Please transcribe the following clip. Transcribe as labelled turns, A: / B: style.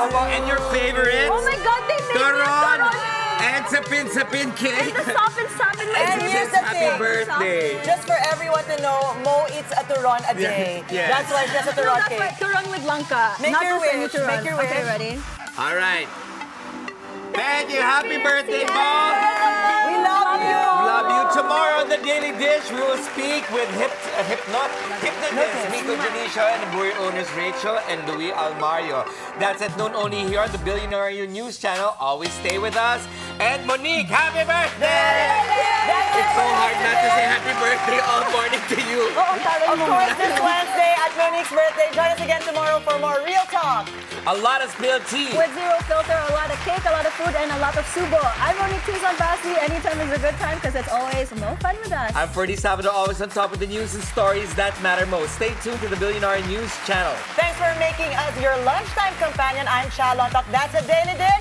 A: And your favorite?
B: Oh my God, they made
A: Turon!
B: me
A: And sapin
B: And
A: cake.
B: the sapin
C: And here's the
A: Happy
C: thing.
A: birthday.
C: Just for everyone to know, Mo eats a turon a day.
A: Yes.
C: That's why she has a
B: No,
C: turon
B: that's
C: cake.
B: right. Turon with langka.
C: Make
B: Not
C: your
B: just any
C: wish,
B: turon.
C: make your
B: Okay,
C: wish.
B: ready?
A: All right. Thank you. Happy birthday, Mo.
C: We love you.
A: Love you. Tomorrow on The Daily Dish, we will speak with hypnotist Miko Janisha and the brewery owners Rachel and Louis Almario. That's at noon only here on the Billionaire News Channel. Always stay with us. And Monique, happy birthday! It's so hard not to say happy birthday all morning to you.
C: Of course, this Wednesday at Monique's birthday. Join us again tomorrow for more Real Talk.
A: A lot of spilled tea.
B: With zero filter, a lot of cake, a lot of food, and a lot of subo. I'm Monique Tucson Basti. Anytime is a good time because it's always no fun with us.
A: I'm Ferdy Sabado, always on top of the news and stories that matter most. Stay tuned to the Billionaire News Channel.
C: Thanks for making us your lunchtime companion. I'm Charlotte. That's a Daily Dish.